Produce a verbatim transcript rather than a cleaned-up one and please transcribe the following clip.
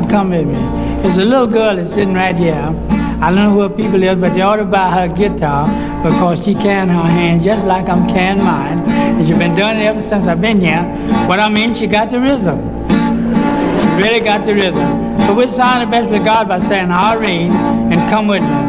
come with me. There's a little girl that's sitting right here. I don't know who her people is, but they ought to buy her a guitar because she can her hand just like I'm carrying mine. And she's been doing it ever since I've been here. What I mean, she got the rhythm. She really got the rhythm. So we'll sign the best with God by saying, Irene, and come with me.